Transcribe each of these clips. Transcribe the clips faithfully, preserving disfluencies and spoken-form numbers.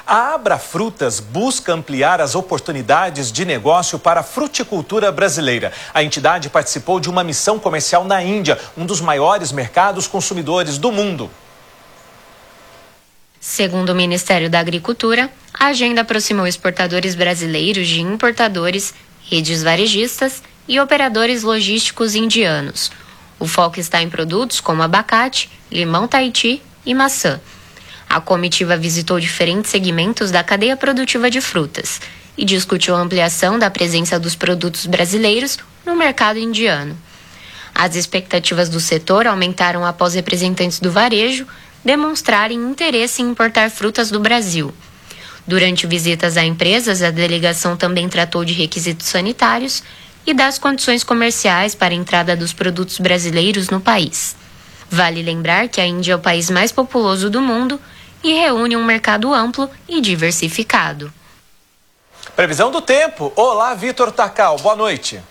A Abra Frutas busca ampliar as oportunidades de negócio para a fruticultura brasileira. A entidade participou de uma missão comercial na Índia, um dos maiores mercados consumidores do mundo. Segundo o Ministério da Agricultura, a agenda aproximou exportadores brasileiros de importadores, redes varejistas e operadores logísticos indianos. O foco está em produtos como abacate, limão Tahiti e maçã. A comitiva visitou diferentes segmentos da cadeia produtiva de frutas e discutiu a ampliação da presença dos produtos brasileiros no mercado indiano. As expectativas do setor aumentaram após representantes do varejo demonstrarem interesse em importar frutas do Brasil. Durante visitas a empresas, a delegação também tratou de requisitos sanitários e das condições comerciais para a entrada dos produtos brasileiros no país. Vale lembrar que a Índia é o país mais populoso do mundo e reúne um mercado amplo e diversificado. Previsão do tempo. Olá, Vitor Tacal. Boa noite.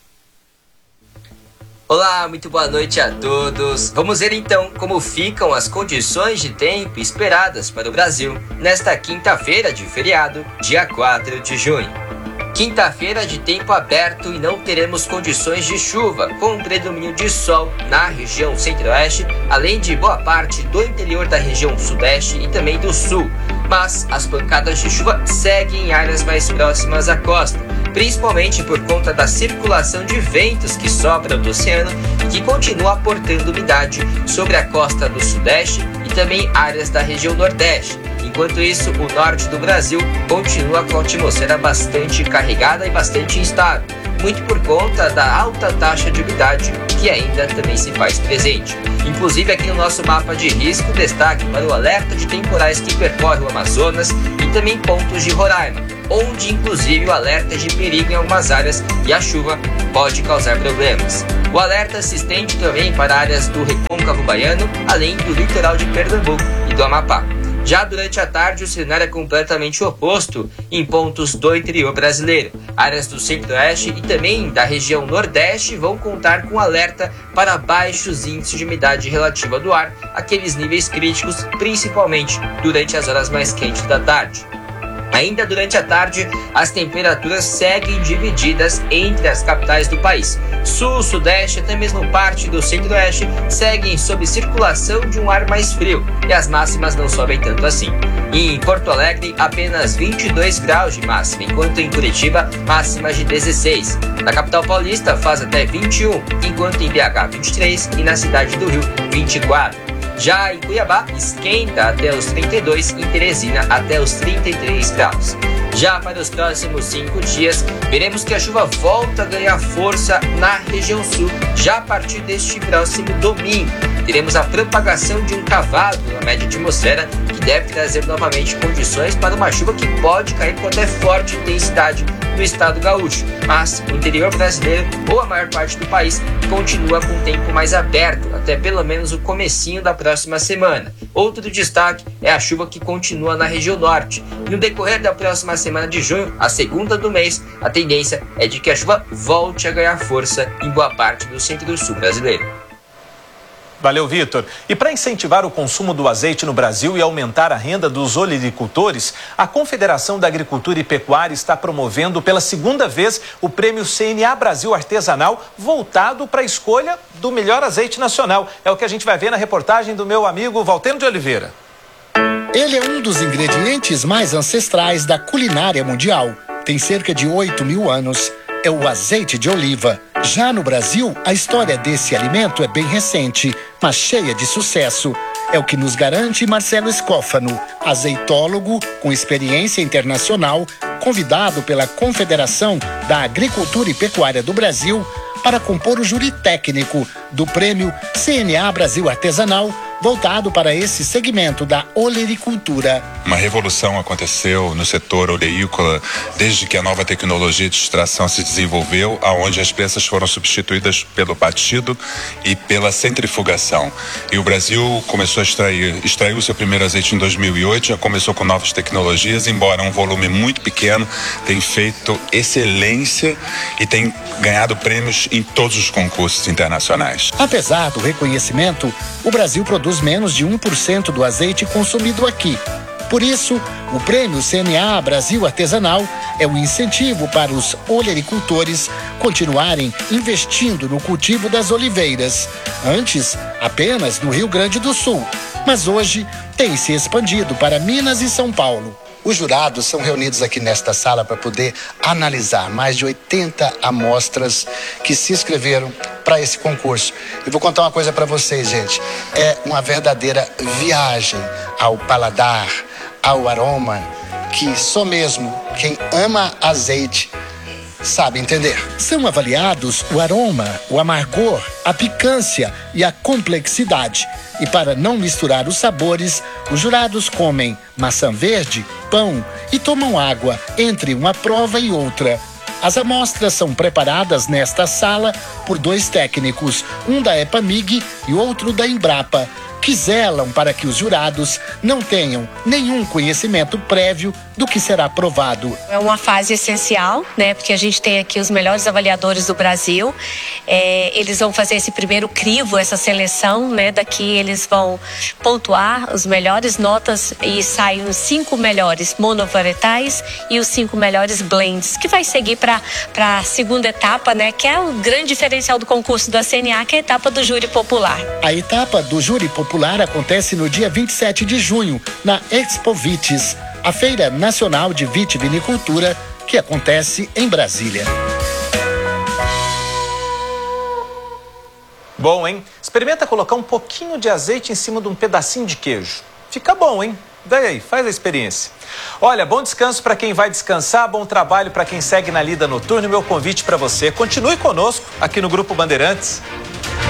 Olá, muito boa noite a todos. Vamos ver então como ficam as condições de tempo esperadas para o Brasil nesta quinta-feira de feriado, dia quatro de junho. Quinta-feira de tempo aberto e não teremos condições de chuva, com um predomínio de sol na região centro-oeste, além de boa parte do interior da região sudeste e também do sul. Mas as pancadas de chuva seguem em áreas mais próximas à costa, principalmente por conta da circulação de ventos que sopram do oceano e que continua aportando umidade sobre a costa do sudeste e também áreas da região nordeste. Enquanto isso, o norte do Brasil continua com a atmosfera bastante carregada e bastante instável, muito por conta da alta taxa de umidade que ainda também se faz presente. Inclusive aqui no nosso mapa de risco, destaque para o alerta de temporais que percorre o Amazonas e também pontos de Roraima, onde inclusive o alerta é de perigo em algumas áreas e a chuva pode causar problemas. O alerta se estende também para áreas do Recôncavo Baiano, além do litoral de Pernambuco e do Amapá. Já durante a tarde, o cenário é completamente oposto em pontos do interior brasileiro. Áreas do centro-oeste e também da região nordeste vão contar com alerta para baixos índices de umidade relativa do ar, aqueles níveis críticos, principalmente durante as horas mais quentes da tarde. Ainda durante a tarde, as temperaturas seguem divididas entre as capitais do país. Sul, sudeste, até mesmo parte do centro-oeste seguem sob circulação de um ar mais frio e as máximas não sobem tanto assim. Em Porto Alegre, apenas vinte e dois graus de máxima, enquanto em Curitiba, máximas de dezesseis. Na capital paulista faz até vinte e um, enquanto em B H vinte e três e na cidade do Rio vinte e quatro. Já em Cuiabá, esquenta até os trinta e dois, em Teresina até os trinta e três graus. Já para os próximos cinco dias, veremos que a chuva volta a ganhar força na região sul, já a partir deste próximo domingo. Teremos a propagação de um cavalo na média atmosfera, que deve trazer novamente condições para uma chuva que pode cair com até forte intensidade no estado gaúcho, mas o interior brasileiro ou a maior parte do país continua com o tempo mais aberto, até pelo menos o comecinho da próxima semana. Outro destaque é a chuva que continua na região norte. E no decorrer da próxima semana de junho, a segunda do mês, a tendência é de que a chuva volte a ganhar força em boa parte do centro-sul brasileiro. Valeu, Vitor. E para incentivar o consumo do azeite no Brasil e aumentar a renda dos olericultores, a Confederação da Agricultura e Pecuária está promovendo pela segunda vez o Prêmio C N A Brasil Artesanal, voltado para a escolha do melhor azeite nacional. É o que a gente vai ver na reportagem do meu amigo Valteno de Oliveira. Ele é um dos ingredientes mais ancestrais da culinária mundial. Tem cerca de oito mil anos. É o azeite de oliva. Já no Brasil, a história desse alimento é bem recente, mas cheia de sucesso. É o que nos garante Marcelo Escófano, azeitólogo com experiência internacional, convidado pela Confederação da Agricultura e Pecuária do Brasil para compor o júri técnico do Prêmio C N A Brasil Artesanal, voltado para esse segmento da olericultura. Uma revolução aconteceu no setor oleícola desde que a nova tecnologia de extração se desenvolveu, aonde as prensas foram substituídas pelo batido e pela centrifugação. E o Brasil começou a extrair, extraiu seu primeiro azeite em dois mil e oito, já começou com novas tecnologias, embora um volume muito pequeno, tem feito excelência e tem ganhado prêmios em todos os concursos internacionais. Apesar do reconhecimento, o Brasil produz menos de um por cento do azeite consumido aqui. Por isso, o Prêmio C N A Brasil Artesanal é um incentivo para os olericultores continuarem investindo no cultivo das oliveiras. Antes, apenas no Rio Grande do Sul, mas hoje tem se expandido para Minas e São Paulo. Os jurados são reunidos aqui nesta sala para poder analisar mais de oitenta amostras que se inscreveram para esse concurso. Eu vou contar uma coisa para vocês, gente. É uma verdadeira viagem ao paladar, ao aroma, que só mesmo quem ama azeite sabe entender. São avaliados o aroma, o amargor, a picância e a complexidade. E para não misturar os sabores, os jurados comem maçã verde, pão e tomam água entre uma prova e outra. As amostras são preparadas nesta sala por dois técnicos, um da EPAMIG e outro da Embrapa, que zelam para que os jurados não tenham nenhum conhecimento prévio do que será provado. É uma fase essencial, né? Porque a gente tem aqui os melhores avaliadores do Brasil. É, eles vão fazer esse primeiro crivo, essa seleção, né? Daqui eles vão pontuar as melhores notas e saem os cinco melhores monovarietais e os cinco melhores blends, que vai seguir para para a segunda etapa, né? Que é o grande diferencial do concurso da C N A, que é a etapa do júri popular. A etapa do júri popular acontece no dia vinte e sete de junho, na Expo Vitis, a Feira Nacional de Vitivinicultura, que acontece em Brasília. Bom, hein? Experimenta colocar um pouquinho de azeite em cima de um pedacinho de queijo. Fica bom, hein? Daí, faz a experiência. Olha, bom descanso para quem vai descansar, bom trabalho para quem segue na lida noturna. Meu convite para você, continue conosco aqui no Grupo Bandeirantes.